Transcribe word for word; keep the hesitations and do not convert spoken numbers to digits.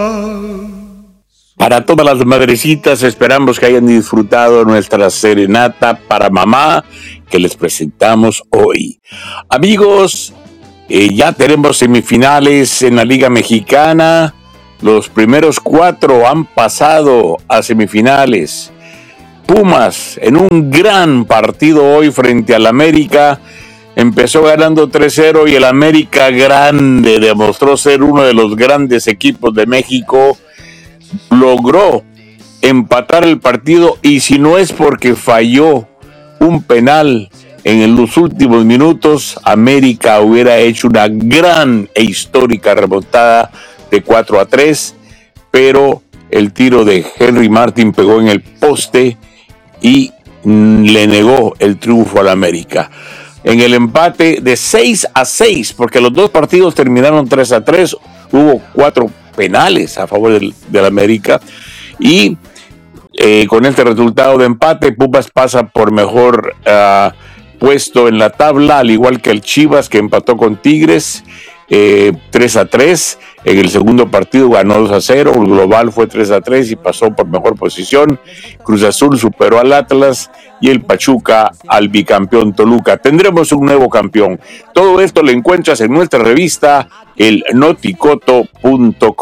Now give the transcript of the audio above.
Para todas las madrecitas, esperamos que hayan disfrutado nuestra serenata para mamá que les presentamos hoy. Amigos, eh, ya tenemos semifinales en la Liga Mexicana. Los primeros cuatro han pasado a semifinales. Pumas, en un gran partido hoy frente al América, empezó ganando tres cero y el América grande demostró ser uno de los grandes equipos de México. Logró empatar el partido y si no es porque falló un penal en los últimos minutos, América hubiera hecho una gran e histórica remontada de cuatro a tres, pero el tiro de Henry Martin pegó en el poste y le negó el triunfo al América. En el empate de seis a seis, porque los dos partidos terminaron tres a tres, hubo cuatro penales a favor del, del América y eh, con este resultado de empate, Pumas pasa por mejor uh, puesto en la tabla, al igual que el Chivas, que empató con Tigres eh, tres a tres. En el segundo partido ganó dos a cero, el global fue tres a tres y pasó por mejor posición. Cruz Azul superó al Atlas y el Pachuca al bicampeón Toluca. Tendremos un nuevo campeón. Todo esto lo encuentras en nuestra revista el noticoto punto com.